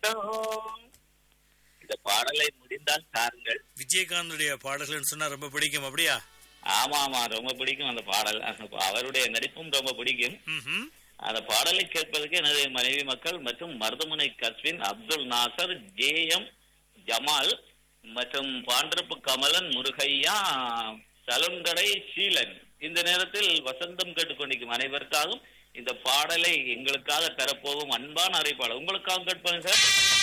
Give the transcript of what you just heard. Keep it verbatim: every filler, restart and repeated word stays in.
இந்த பாடலை முடிந்தால் தாருங்கள். விஜயகாந்துடைய பாடல்கள் சொன்னா ரொம்ப பிடிக்கும் அப்படியா? ஆமா ஆமா ரொம்ப பிடிக்கும் அந்த பாடல். அவருடைய நடிப்பும் ரொம்ப பிடிக்கும். ம்ஹும். அந்த பாடலை கேட்பதற்கு எனது மனைவி மக்கள் மற்றும் Maruthamunai Qazvin, Abdul Nassar, J M Jamal மற்றும் பாண்டரப்பு கமலன், முருகையா, சலங்கடை சீலன் இந்த நேரத்தில் வசந்தம் கேட்டுக்கொண்டிருக்கும் அனைவருக்காகவும் இந்த பாடலை எங்களுக்காக தரப்போகும் அன்பான அறைப்பாளர் உங்களுக்காக கேட்பாங்க சார்.